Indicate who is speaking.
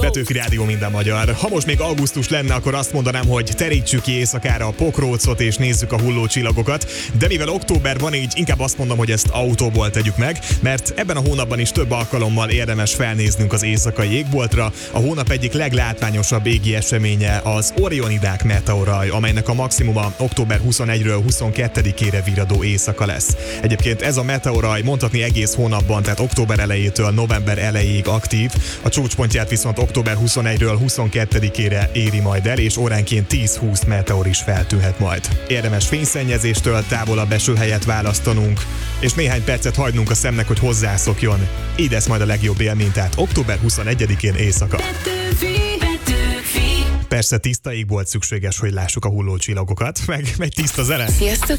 Speaker 1: Petőfi Rádió, minden magyar. Ha most még augusztus lenne, akkor azt mondanám, hogy terítsük ki éjszakára a pokrócot és nézzük a hulló csillagokat, de mivel október van, így inkább azt mondom, hogy ezt autóból tegyük meg, mert ebben a hónapban is több alkalommal érdemes felnéznünk az éjszakai égboltra. A hónap egyik leglátványosabb égi eseménye az Orionidák meteoraj, amelynek a maximuma október 21-ről 22-ére virradó éjszaka lesz. Egyébként ez a meteoraj mondhatni egész hónapban, tehát október elejétől november elejéig aktív, a csúcspontját viszont október 21-ről 22-ére éri majd el, és óránként 10-20 meteor is feltűnhet majd. Érdemes fényszennyezéstől távolabb esőhelyet választanunk, és néhány percet hagynunk a szemnek, hogy hozzászokjon. Így lesz majd a legjobb élmény, tehát október 21-én éjszaka. Persze tiszta ég volt szükséges, hogy lássuk a hulló csillagokat, meg tiszta zene.
Speaker 2: Sziasztok,